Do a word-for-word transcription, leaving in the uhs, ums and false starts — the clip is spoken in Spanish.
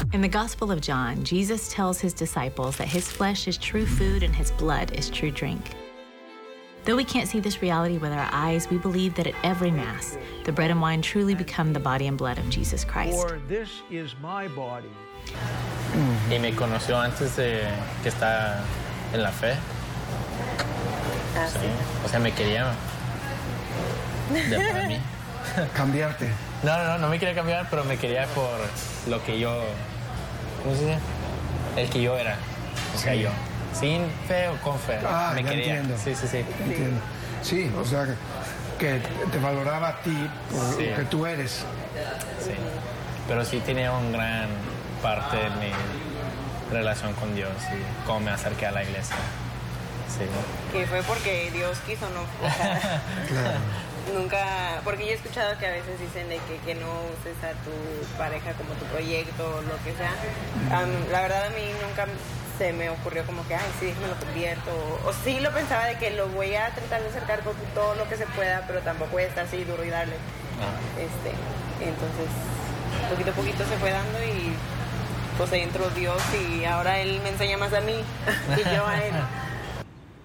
In the Gospel of John, Jesus tells his disciples that his flesh is true food and his blood is true drink. Though we can't see this reality with our eyes, we believe that at every Mass, the bread and wine truly become the body and blood of Jesus Christ. For this is my body. Y me conoció antes de que estaba en la fe. Ah, Sí. sí. O sea, me quería de para mí. Cambiarte. No, no, no, no me quería cambiar, pero me quería por lo que yo, ¿cómo se dice? El que yo era, o sea, Sí. yo. Sin fe o con fe, Ah, me ya quería. entiendo. Sí, sí, sí. Entiendo. Sí, o sea, que te valoraba a ti por Sí. lo que tú eres. Sí. Pero sí tenía un gran parte de mi relación con Dios y cómo me acerqué a la iglesia. Sí. Que fue porque Dios quiso, ¿no? O sea, Claro. nunca, porque yo he escuchado que a veces dicen de que, que no uses a tu pareja como tu proyecto o lo que sea. Um, la verdad a mí nunca se me ocurrió como que, ay, sí, me lo convierto. O, o sí lo pensaba de que lo voy a tratar de acercar con todo lo que se pueda, pero tampoco voy a estar así duro y darle. Ah. Este, entonces, poquito a poquito se fue dando y pues ahí entró Dios y ahora Él me enseña más a mí y yo a Él.